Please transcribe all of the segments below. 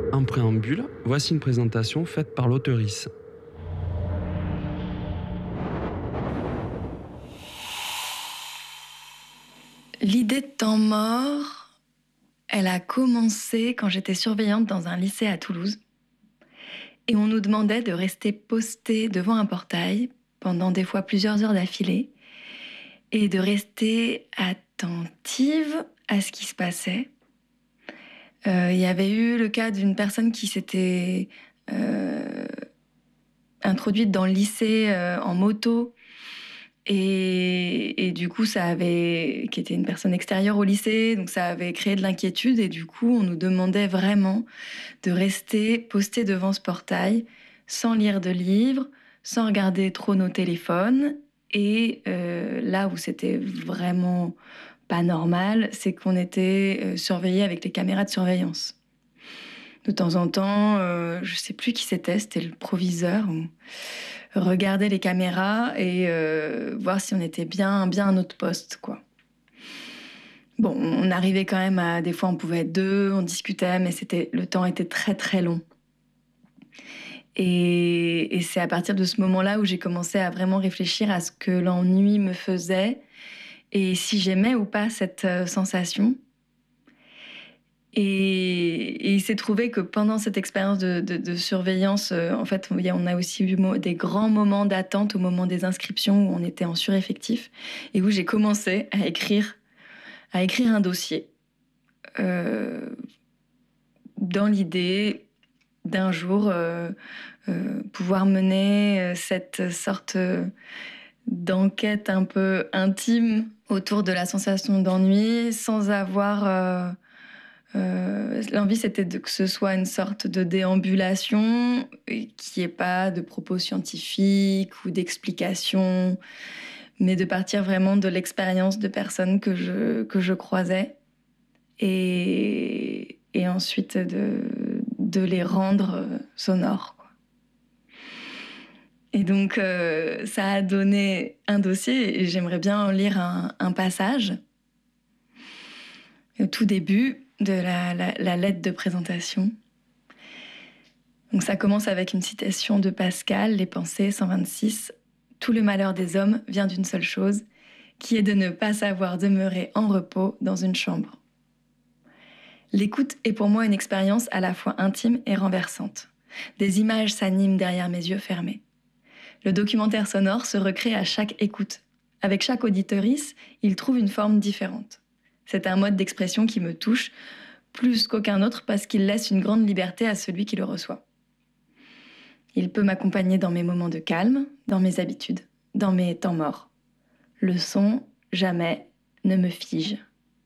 En préambule, voici une présentation faite par l'auteurice. L'idée de temps mort, elle a commencé quand j'étais surveillante dans un lycée à Toulouse. Et on nous demandait de rester posté devant un portail pendant des fois plusieurs heures d'affilée et de rester attentive à ce qui se passait. Il y avait eu le cas d'une personne qui s'était introduite dans le lycée en moto et du coup, qui était une personne extérieure au lycée, donc ça avait créé de l'inquiétude et du coup, on nous demandait vraiment de rester posté devant ce portail sans lire de livres, sans regarder trop nos téléphones. Et là où c'était vraiment pas normal, c'est qu'on était surveillé avec les caméras de surveillance. De temps en temps, je sais plus qui c'était le proviseur. On regardait les caméras et voir si on était bien à notre poste, quoi. Bon, on arrivait quand même à... Des fois, on pouvait être deux, on discutait, mais le temps était très, très long. Et c'est à partir de ce moment-là où j'ai commencé à vraiment réfléchir à ce que l'ennui me faisait et si j'aimais ou pas cette sensation. Et il s'est trouvé que pendant cette expérience de surveillance, en fait, on a aussi eu des grands moments d'attente au moment des inscriptions où on était en sureffectif et où j'ai commencé à écrire un dossier dans l'idée d'un jour pouvoir mener cette sorte d'enquête un peu intime autour de la sensation d'ennui sans avoir... l'envie, c'était que ce soit une sorte de déambulation, qu'il n'y ait pas de propos scientifiques ou d'explications, mais de partir vraiment de l'expérience de personnes que je croisais et ensuite de les rendre sonores, quoi. Et donc, ça a donné un dossier et j'aimerais bien en lire un passage. Au tout début de la lettre de présentation. Donc ça commence avec une citation de Pascal, Les Pensées 126. « Tout le malheur des hommes vient d'une seule chose, qui est de ne pas savoir demeurer en repos dans une chambre. L'écoute est pour moi une expérience à la fois intime et renversante. Des images s'animent derrière mes yeux fermés. Le documentaire sonore se recrée à chaque écoute. Avec chaque auditorice, il trouve une forme différente. C'est un mode d'expression qui me touche plus qu'aucun autre parce qu'il laisse une grande liberté à celui qui le reçoit. Il peut m'accompagner dans mes moments de calme, dans mes habitudes, dans mes temps morts. Le son, jamais, ne me fige. »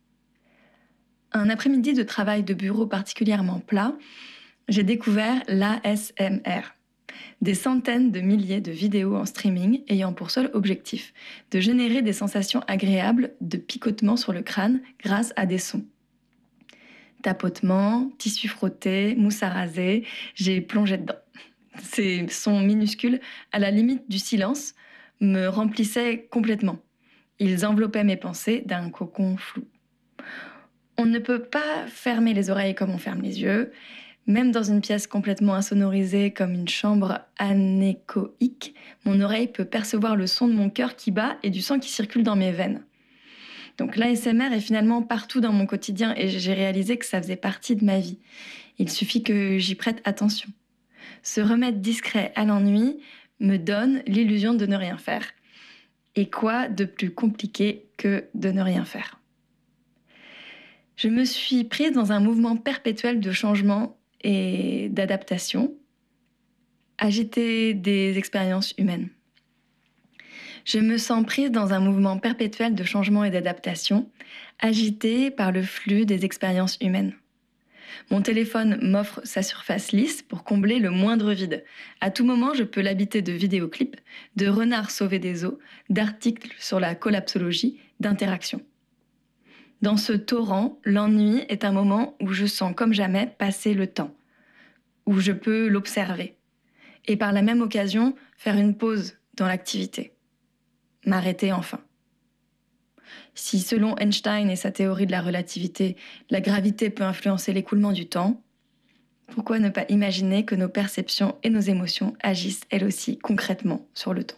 Un après-midi de travail de bureau particulièrement plat, j'ai découvert l'ASMR. Des centaines de milliers de vidéos en streaming ayant pour seul objectif de générer des sensations agréables de picotement sur le crâne grâce à des sons. Tapotement, tissu frotté, mousse à raser, j'ai plongé dedans. Ces sons minuscules, à la limite du silence, me remplissaient complètement. Ils enveloppaient mes pensées d'un cocon flou. On ne peut pas fermer les oreilles comme on ferme les yeux. Même dans une pièce complètement insonorisée comme une chambre anéchoïque, mon oreille peut percevoir le son de mon cœur qui bat et du sang qui circule dans mes veines. Donc l'ASMR est finalement partout dans mon quotidien et j'ai réalisé que ça faisait partie de ma vie. Il suffit que j'y prête attention. Ce remède discret à l'ennui me donne l'illusion de ne rien faire. Et quoi de plus compliqué que de ne rien faire ? Je me suis prise dans un mouvement perpétuel de changement et d'adaptation, agiter des expériences humaines. Je me sens prise dans un mouvement perpétuel de changement et d'adaptation, agitée par le flux des expériences humaines. Mon téléphone m'offre sa surface lisse pour combler le moindre vide. À tout moment, je peux l'habiter de vidéoclips, de renards sauvés des eaux, d'articles sur la collapsologie, d'interactions. Dans ce torrent, l'ennui est un moment où je sens comme jamais passer le temps, où je peux l'observer, et par la même occasion faire une pause dans l'activité, m'arrêter enfin. Si, selon Einstein et sa théorie de la relativité, la gravité peut influencer l'écoulement du temps, Pourquoi ne pas imaginer que nos perceptions et nos émotions agissent elles aussi concrètement sur le temps?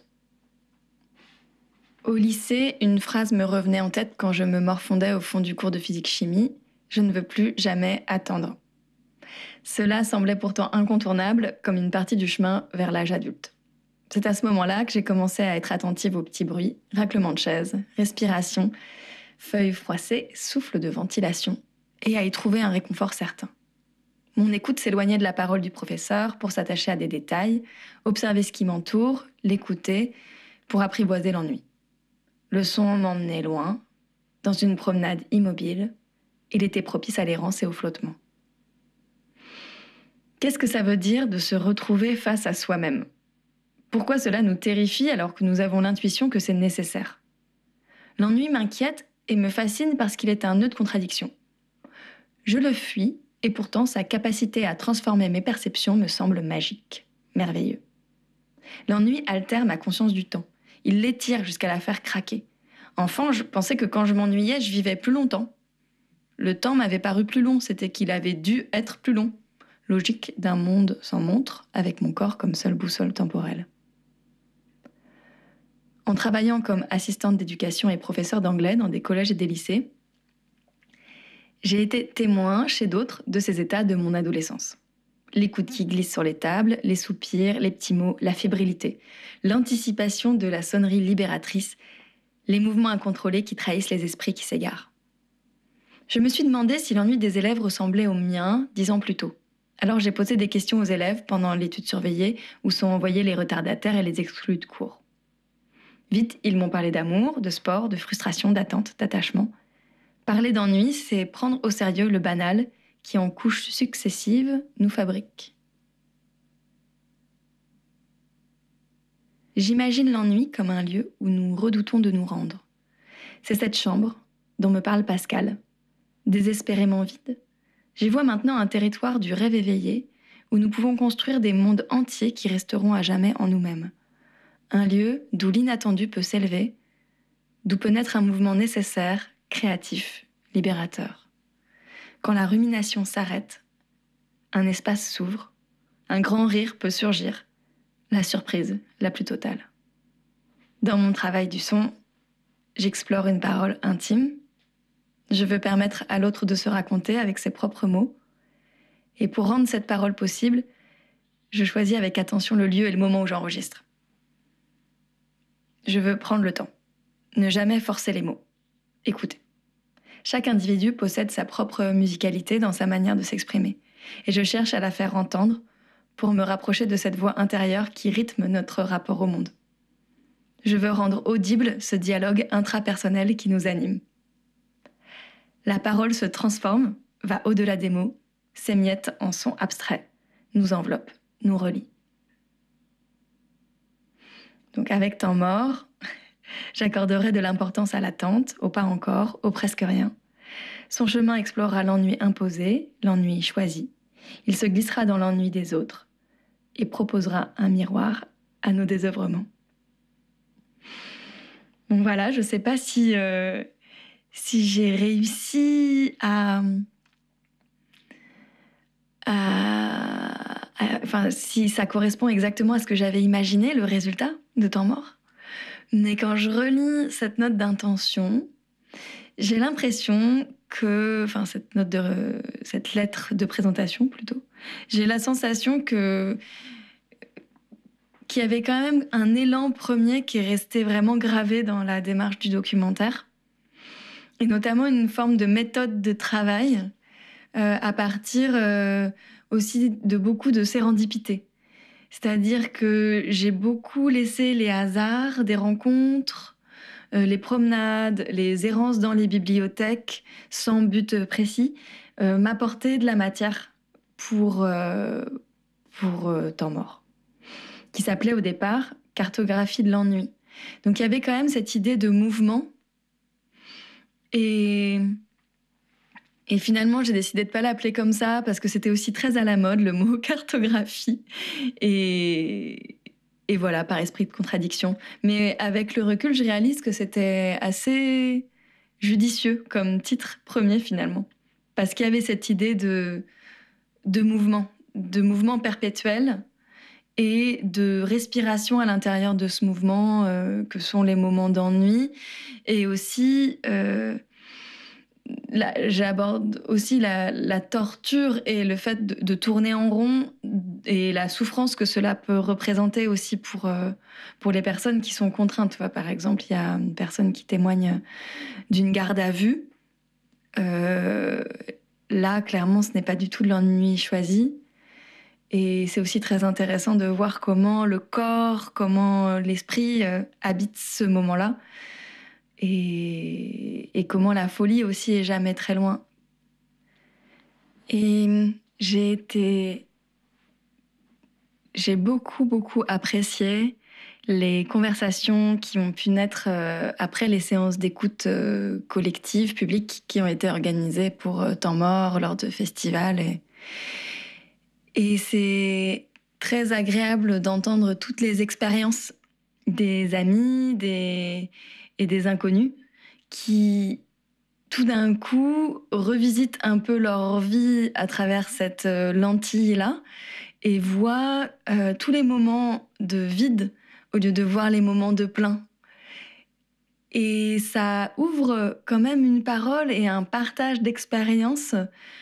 Au lycée, une phrase me revenait en tête quand je me morfondais au fond du cours de physique-chimie: je ne veux plus jamais attendre. Cela semblait pourtant incontournable, comme une partie du chemin vers l'âge adulte. C'est à ce moment-là que j'ai commencé à être attentive aux petits bruits, raclements de chaises, respiration, feuilles froissées, souffle de ventilation, et à y trouver un réconfort certain. Mon écoute s'éloignait de la parole du professeur pour s'attacher à des détails, observer ce qui m'entoure, l'écouter, pour apprivoiser l'ennui. Le son m'emmenait loin, dans une promenade immobile. Il était propice à l'errance et au flottement. Qu'est-ce que ça veut dire de se retrouver face à soi-même? Pourquoi cela nous terrifie alors que nous avons l'intuition que c'est nécessaire? L'ennui m'inquiète et me fascine parce qu'il est un nœud de contradiction. Je le fuis et pourtant sa capacité à transformer mes perceptions me semble magique, merveilleux. L'ennui altère ma conscience du temps. Il l'étire jusqu'à la faire craquer. Enfant, je pensais que quand je m'ennuyais, je vivais plus longtemps. Le temps m'avait paru plus long, c'était qu'il avait dû être plus long. Logique d'un monde sans montre, avec mon corps comme seule boussole temporelle. En travaillant comme assistante d'éducation et professeure d'anglais dans des collèges et des lycées, j'ai été témoin chez d'autres de ces états de mon adolescence. L'écoute qui glisse sur les tables, les soupirs, les petits mots, la fébrilité, l'anticipation de la sonnerie libératrice, les mouvements incontrôlés qui trahissent les esprits qui s'égarent. Je me suis demandé si l'ennui des élèves ressemblait au mien 10 ans plus tôt. Alors j'ai posé des questions aux élèves pendant l'étude surveillée où sont envoyés les retardataires et les exclus de cours. Vite, ils m'ont parlé d'amour, de sport, de frustration, d'attente, d'attachement. Parler d'ennui, c'est prendre au sérieux le banal qui, en couches successives, nous fabrique. J'imagine l'ennui comme un lieu où nous redoutons de nous rendre. C'est cette chambre dont me parle Pascal, désespérément vide. J'y vois maintenant un territoire du rêve éveillé où nous pouvons construire des mondes entiers qui resteront à jamais en nous-mêmes. Un lieu d'où l'inattendu peut s'élever, d'où peut naître un mouvement nécessaire, créatif, libérateur. Quand la rumination s'arrête, un espace s'ouvre, un grand rire peut surgir, la surprise la plus totale. Dans mon travail du son, j'explore une parole intime. Je veux permettre à l'autre de se raconter avec ses propres mots. Et pour rendre cette parole possible, je choisis avec attention le lieu et le moment où j'enregistre. Je veux prendre le temps, ne jamais forcer les mots, écouter. Chaque individu possède sa propre musicalité dans sa manière de s'exprimer. Et je cherche à la faire entendre pour me rapprocher de cette voix intérieure qui rythme notre rapport au monde. Je veux rendre audible ce dialogue intrapersonnel qui nous anime. La parole se transforme, va au-delà des mots, s'émiette en sons abstraits, nous enveloppe, nous relie. Donc avec temps mort, j'accorderai de l'importance à l'attente, au pas encore, au presque rien. Son chemin explorera l'ennui imposé, l'ennui choisi. Il se glissera dans l'ennui des autres et proposera un miroir à nos désœuvrements. Donc voilà, je ne sais pas si j'ai réussi enfin, si ça correspond exactement à ce que j'avais imaginé, le résultat de temps mort. Mais quand je relis cette note d'intention, j'ai l'impression que, enfin cette lettre de présentation plutôt, j'ai la sensation qu'il y avait quand même un élan premier qui est resté vraiment gravé dans la démarche du documentaire, et notamment une forme de méthode de travail à partir aussi de beaucoup de sérendipité. C'est-à-dire que j'ai beaucoup laissé les hasards des rencontres, les promenades, les errances dans les bibliothèques, sans but précis, m'apporter de la matière pour temps mort, qui s'appelait au départ « Cartographie de l'ennui ». Donc il y avait quand même cette idée de mouvement. Et finalement, j'ai décidé de ne pas l'appeler comme ça parce que c'était aussi très à la mode, le mot cartographie. Et voilà, par esprit de contradiction. Mais avec le recul, je réalise que c'était assez judicieux comme titre premier finalement. Parce qu'il y avait cette idée de mouvement, de mouvement perpétuel et de respiration à l'intérieur de ce mouvement, que sont les moments d'ennui. Et aussi, j'aborde aussi la torture et le fait de tourner en rond et la souffrance que cela peut représenter aussi pour les personnes qui sont contraintes. Par exemple, il y a une personne qui témoigne d'une garde à vue. Là, clairement, ce n'est pas du tout de l'ennui choisi. Et c'est aussi très intéressant de voir comment le corps, comment l'esprit habitent ce moment-là. Et comment la folie aussi est jamais très loin. Et j'ai beaucoup apprécié les conversations qui ont pu naître après les séances d'écoute collective, publiques, qui ont été organisées pour Temps Mort, lors de festivals. Et c'est très agréable d'entendre toutes les expériences des amis et des inconnus qui, tout d'un coup, revisitent un peu leur vie à travers cette lentille-là et voient tous les moments de vide au lieu de voir les moments de plein. Et ça ouvre quand même une parole et un partage d'expériences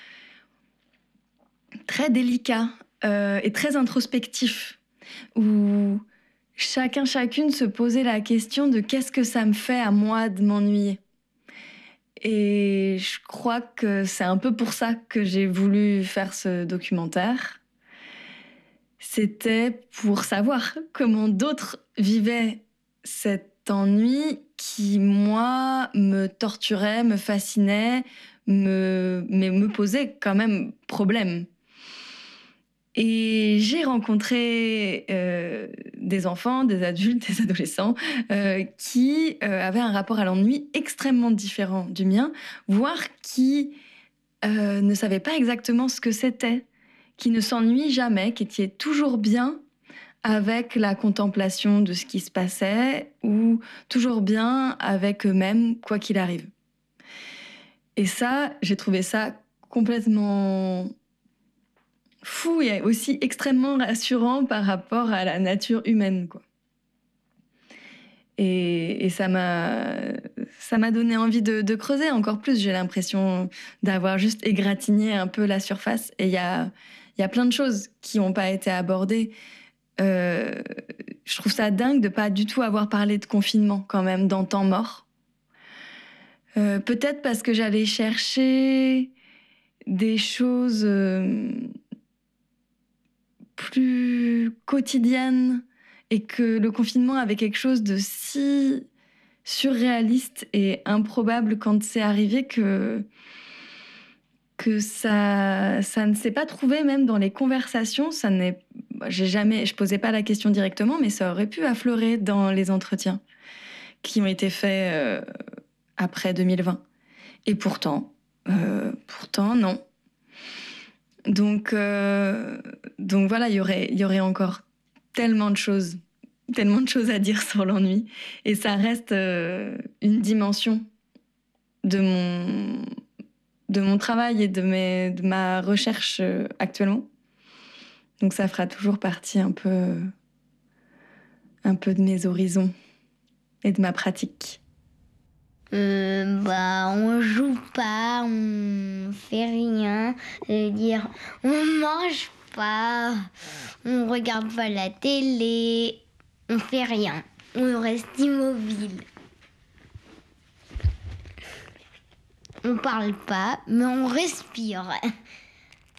très délicat et très introspectif, où chacune se posait la question de qu'est-ce que ça me fait à moi de m'ennuyer. Et je crois que c'est un peu pour ça que j'ai voulu faire ce documentaire. C'était pour savoir comment d'autres vivaient cet ennui qui, moi, me torturait, me fascinait, mais me posait quand même problème. Et j'ai rencontré des enfants, des adultes, des adolescents qui avaient un rapport à l'ennui extrêmement différent du mien, voire qui ne savaient pas exactement ce que c'était, qui ne s'ennuient jamais, qui étaient toujours bien avec la contemplation de ce qui se passait ou toujours bien avec eux-mêmes, quoi qu'il arrive. Et ça, j'ai trouvé ça complètement fou et aussi extrêmement rassurant par rapport à la nature humaine, quoi. Et ça m'a donné envie de creuser encore plus. J'ai l'impression d'avoir juste égratigné un peu la surface. Et il y a plein de choses qui n'ont pas été abordées. Je trouve ça dingue de pas du tout avoir parlé de confinement quand même dans Temps Mort. Peut-être parce que j'allais chercher des choses plus quotidiennes et que le confinement avait quelque chose de si surréaliste et improbable quand c'est arrivé que ça ne s'est pas trouvé même dans les conversations. Je posais pas la question directement, mais ça aurait pu affleurer dans les entretiens qui ont été faits après 2020. Et pourtant, non. Donc voilà, il y aurait encore tellement de choses à dire sur l'ennui. Et ça reste une dimension de mon travail et de ma recherche actuellement. Donc ça fera toujours partie un peu de mes horizons et de ma pratique. On joue pas, on fait rien. C'est-à-dire, on mange pas, on regarde pas la télé, on fait rien. On reste immobile. On parle pas, mais on respire.